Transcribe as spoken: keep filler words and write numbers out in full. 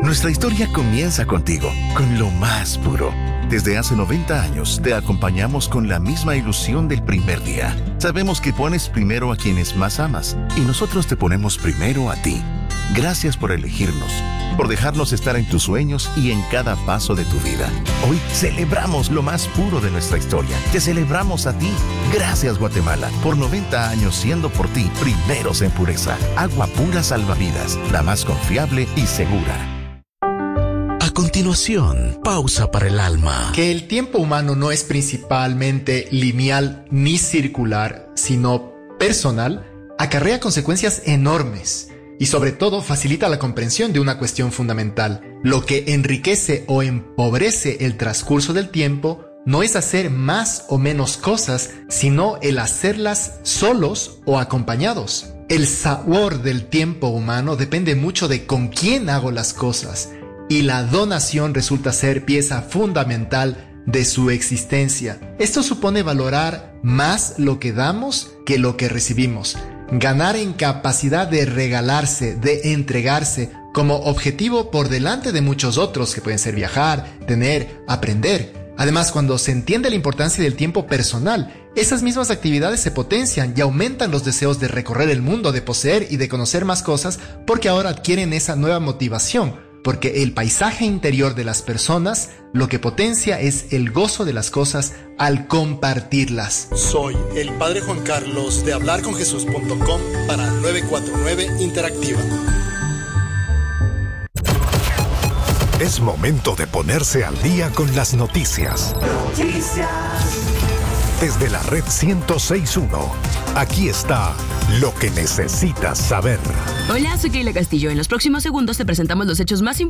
Nuestra historia comienza contigo, con lo más puro. Desde hace noventa años te acompañamos con la misma ilusión del primer día. Sabemos que pones primero a quienes más amas y nosotros te ponemos primero a ti. Gracias por elegirnos, por dejarnos estar en tus sueños y en cada paso de tu vida. Hoy celebramos lo más puro de nuestra historia. Te celebramos a ti. Gracias, Guatemala, por noventa años siendo por ti primeros en pureza. Agua pura salvavidas, la más confiable y segura. A continuación, pausa para el alma. Que el tiempo humano no es principalmente lineal ni circular, sino personal, acarrea consecuencias enormes y sobre todo facilita la comprensión de una cuestión fundamental. Lo que enriquece o empobrece el transcurso del tiempo no es hacer más o menos cosas, sino el hacerlas solos o acompañados. El sabor del tiempo humano depende mucho de con quién hago las cosas, y la donación resulta ser pieza fundamental de su existencia. Esto supone valorar más lo que damos que lo que recibimos, ganar en capacidad de regalarse, de entregarse, como objetivo por delante de muchos otros que pueden ser viajar, tener, aprender. Además, cuando se entiende la importancia del tiempo personal, esas mismas actividades se potencian y aumentan los deseos de recorrer el mundo, de poseer y de conocer más cosas, porque ahora adquieren esa nueva motivación. Porque el paisaje interior de las personas lo que potencia es el gozo de las cosas al compartirlas. Soy el Padre Juan Carlos de hablar con jesús punto com para novecientos cuarenta y nueve Interactiva. Es momento de ponerse al día con las noticias. Noticias. Desde la red ciento seis punto uno, aquí está lo que necesitas saber. Hola, soy Keila Castillo. En los próximos segundos te presentamos los hechos más importantes